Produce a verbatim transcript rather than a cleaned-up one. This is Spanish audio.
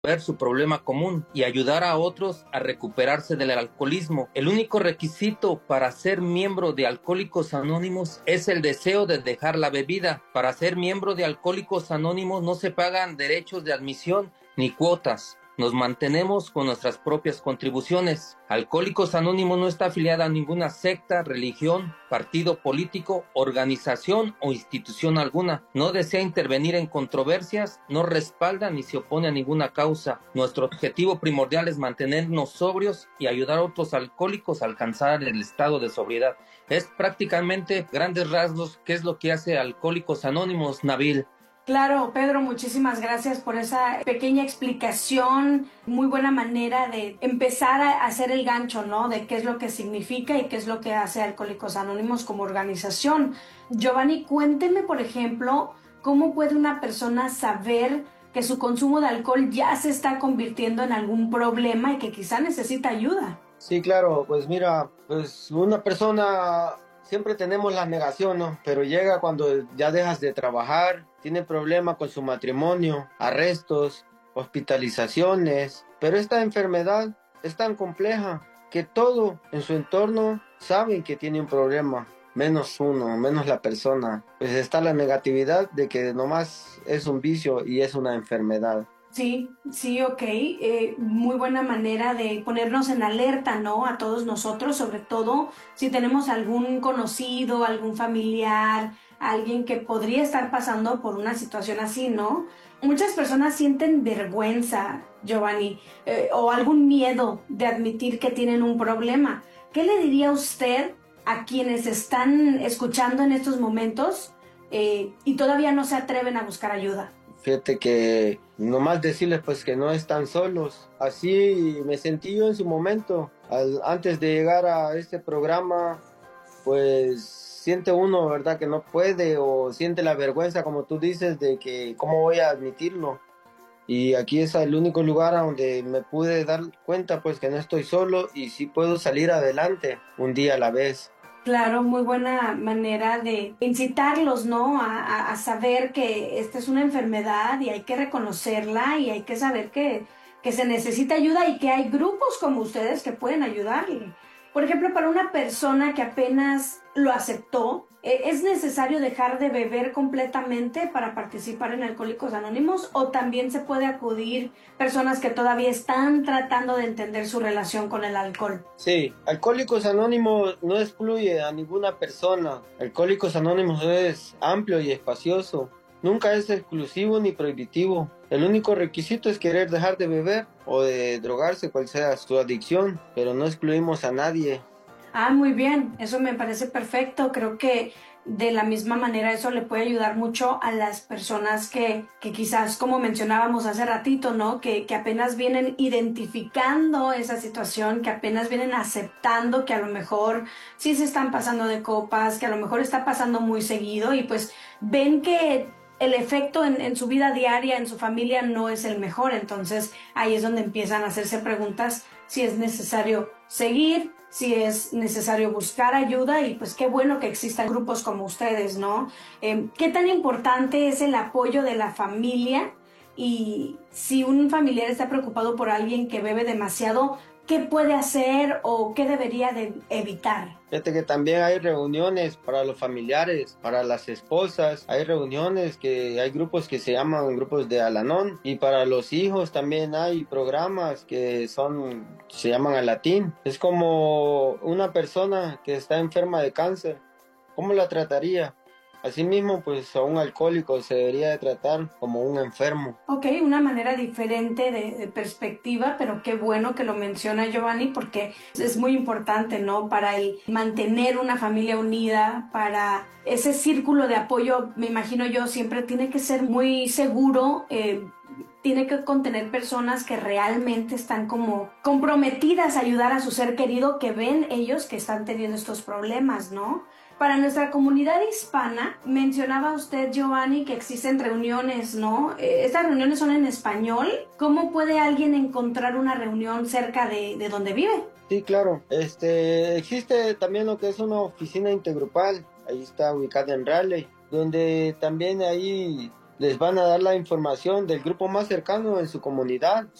ver su problema común y ayudar a otros a recuperarse del alcoholismo. El único requisito para ser miembro de Alcohólicos Anónimos es el deseo de dejar la bebida. Para ser miembro de Alcohólicos Anónimos no se pagan derechos de admisión ni cuotas. Nos mantenemos con nuestras propias contribuciones. Alcohólicos Anónimos no está afiliada a ninguna secta, religión, partido político, organización o institución alguna. No desea intervenir en controversias, no respalda ni se opone a ninguna causa. Nuestro objetivo primordial es mantenernos sobrios y ayudar a otros alcohólicos a alcanzar el estado de sobriedad. Es prácticamente, grandes rasgos, qué es lo que hace Alcohólicos Anónimos, Nabil. Claro, Pedro, muchísimas gracias por esa pequeña explicación, muy buena manera de empezar a hacer el gancho, ¿no? De qué es lo que significa y qué es lo que hace Alcohólicos Anónimos como organización. Giovanni, cuénteme, por ejemplo, cómo puede una persona saber que su consumo de alcohol ya se está convirtiendo en algún problema y que quizá necesita ayuda. Sí, claro, pues mira, pues una persona... Siempre tenemos la negación, ¿no? Pero llega cuando ya dejas de trabajar, tiene problemas con su matrimonio, arrestos, hospitalizaciones. Pero esta enfermedad es tan compleja que todo en su entorno saben que tiene un problema. Menos uno, menos la persona. Pues está la negatividad de que nomás es un vicio y es una enfermedad. Sí, sí, ok. Eh, muy buena manera de ponernos en alerta, ¿no? A todos nosotros, sobre todo si tenemos algún conocido, algún familiar, alguien que podría estar pasando por una situación así, ¿no? Muchas personas sienten vergüenza, Giovanni, eh, o algún miedo de admitir que tienen un problema. ¿Qué le diría usted a quienes están escuchando en estos momentos eh, y todavía no se atreven a buscar ayuda? Fíjate que nomás decirles pues que no están solos. Así me sentí yo en su momento. Al, antes de llegar a este programa, pues siente uno, ¿verdad? Que no puede o siente la vergüenza, como tú dices, de que cómo voy a admitirlo. Y aquí es el único lugar a donde me pude dar cuenta pues que no estoy solo y sí puedo salir adelante un día a la vez. Claro, muy buena manera de incitarlos, ¿no? A, a, a saber que esta es una enfermedad y hay que reconocerla y hay que saber que, que se necesita ayuda y que hay grupos como ustedes que pueden ayudarle. Por ejemplo, para una persona que apenas lo aceptó, ¿es necesario dejar de beber completamente para participar en Alcohólicos Anónimos o también se puede acudir personas que todavía están tratando de entender su relación con el alcohol? Sí, Alcohólicos Anónimos no excluye a ninguna persona. Alcohólicos Anónimos es amplio y espacioso. Nunca es exclusivo ni prohibitivo. El único requisito es querer dejar de beber o de drogarse, cual sea su adicción, pero no excluimos a nadie. Ah, muy bien, eso me parece perfecto. Creo que de la misma manera eso le puede ayudar mucho a las personas que, que quizás, como mencionábamos hace ratito, ¿no? Que, que apenas vienen identificando esa situación, que apenas vienen aceptando que a lo mejor sí se están pasando de copas, que a lo mejor está pasando muy seguido y pues ven que el efecto en, en su vida diaria, en su familia, no es el mejor. Entonces ahí es donde empiezan a hacerse preguntas si es necesario seguir, si es necesario buscar ayuda y pues qué bueno que existan grupos como ustedes, ¿no? Eh, ¿Qué tan importante es el apoyo de la familia? Y si un familiar está preocupado por alguien que bebe demasiado, ¿qué puede hacer o qué debería de evitar? Fíjate que también hay reuniones para los familiares, para las esposas, hay reuniones que hay grupos que se llaman grupos de Al-Anon y para los hijos también hay programas que son, se llaman Alatín. Es como una persona que está enferma de cáncer, ¿cómo la trataría? Asimismo, pues a un alcohólico se debería de tratar como un enfermo. Ok, una manera diferente de, de perspectiva, pero qué bueno que lo menciona Giovanni porque es muy importante, ¿no? Para el mantener una familia unida, para ese círculo de apoyo, me imagino yo, siempre tiene que ser muy seguro, eh, tiene que contener personas que realmente están como comprometidas a ayudar a su ser querido, que ven ellos que están teniendo estos problemas, ¿no? Para nuestra comunidad hispana, mencionaba usted, Giovanni, que existen reuniones, ¿no? Eh, ¿Estas reuniones son en español? ¿Cómo puede alguien encontrar una reunión cerca de, de donde vive? Sí, claro. Este, existe también lo que es una oficina intergrupal. Ahí está ubicada en Raleigh, donde también ahí les van a dar la información del grupo más cercano en su comunidad.